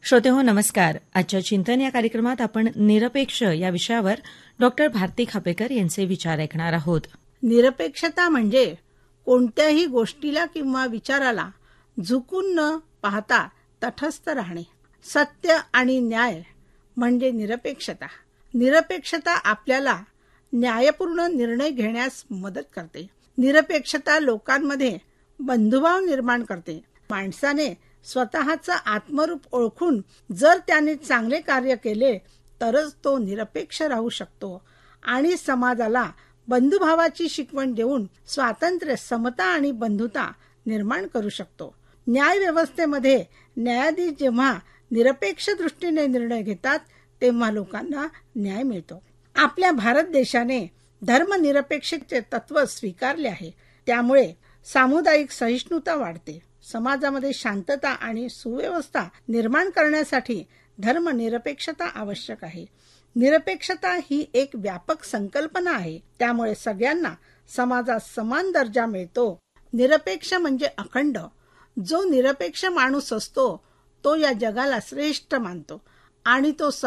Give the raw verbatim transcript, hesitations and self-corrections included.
श्रोतेहो नमस्कार. आजच्या चिंतन या कार्यक्रमात आपण निरपेक्ष या विषयावर डॉक्टर भारती खापेकर यांचे विचार ऐकणार आहोत. निरपेक्षता म्हणजे कोणत्याही गोष्टीला किंवा विचाराला झुकून न पाहता तटस्थ राहणे. सत्य आणि न्याय म्हणजे निरपेक्षता. निरपेक्षता आपल्याला न्यायपूर्ण निर्णय घेण्यास मदत करते. निरपेक्षता लोकांमध्ये बंधुभाव निर्माण करते. माणसाने स्वतःचा आत्मरूप ओळखून जर त्याने चांगले कार्य केले तरच तो निरपेक्ष राहू शकतो आणि समाजाला बंधुभावाची शिकवण देऊन स्वातंत्र्य, समता आणि बंधुता निर्माण करू शकतो. न्याय व्यवस्थेमध्ये न्यायाधीश जेव्हा निरपेक्ष दृष्टीने निर्णय घेतात तेव्हा लोकांना न्याय मिळतो. आपल्या भारत देशाने धर्मनिरपेक्षतेचे तत्व स्वीकारले आहे. त्यामुळे सामुदायिक सहिष्णुता वाढते. समाजामध्ये शांतता आणि सुव्यवस्था निर्माण करण्यासाठी धर्मनिरपेक्षता आवश्यक आहे. निरपेक्षता ही एक व्यापक संकल्पना आहे. त्यामुळे सगळ्यांना समाजात समान दर्जा मिळतो. निरपेक्ष म्हणजे अखंड. जो निरपेक्ष माणूस असतो तो या जगाला श्रेष्ठ मानतो आणि तो